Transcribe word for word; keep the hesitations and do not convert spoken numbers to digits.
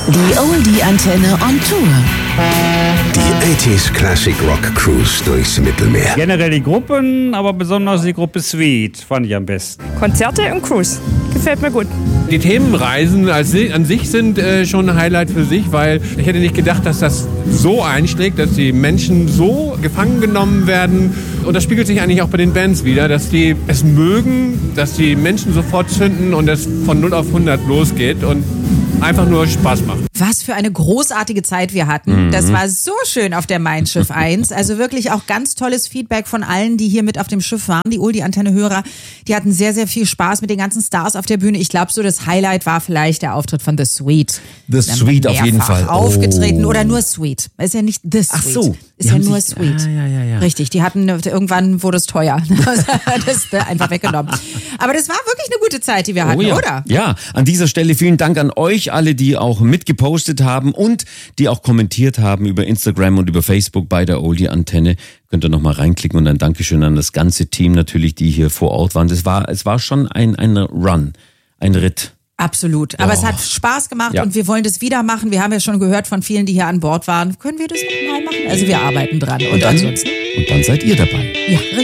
Die Oldie-Antenne on Tour. Die achtziger Classic Rock Cruise durchs Mittelmeer. Generell die Gruppen, aber besonders die Gruppe Sweet fand ich am besten. Konzerte und Cruise. Gefällt mir gut. Die Themenreisen als, an sich sind äh, schon ein Highlight für sich, weil ich hätte nicht gedacht, dass das so einschlägt, dass die Menschen so gefangen genommen werden. Und das spiegelt sich eigentlich auch bei den Bands wieder, dass die es mögen, dass die Menschen sofort zünden und es von null auf hundert losgeht und einfach nur Spaß macht. Was für eine großartige Zeit wir hatten. Mhm. Das war so schön auf der Mein Schiff eins. Also wirklich auch ganz tolles Feedback von allen, die hier mit auf dem Schiff waren. Die Oldie-Antenne-Hörer, die hatten sehr, sehr viel Spaß mit den ganzen Stars auf der Bühne. Ich glaube, so das Highlight war vielleicht der Auftritt von The Sweet. The Sweet auf jeden Fall. Aufgetreten oh. oder nur Sweet. Ist ja nicht The Sweet. Ach so. Ist ja nur sich, Sweet. Ah, ja, ja, ja. Richtig, die hatten, irgendwann wurde es teuer. Das ist einfach weggenommen. Aber das war wirklich eine gute Zeit, die wir hatten, oh, ja. oder? Ja, an dieser Stelle vielen Dank an euch alle, die auch mitgepostet haben und die auch kommentiert haben über Instagram und über Facebook bei der Oldie-Antenne. Könnt ihr nochmal reinklicken und ein Dankeschön an das ganze Team natürlich, die hier vor Ort waren. Das war, es war schon ein, ein Run, ein Ritt. Absolut. Aber oh. es hat Spaß gemacht ja. und wir wollen das wieder machen. Wir haben ja schon gehört von vielen, die hier an Bord waren. Können wir das nochmal machen? Also wir arbeiten dran. Und, und dann, ansonsten? Und dann seid ihr dabei. Ja, richtig.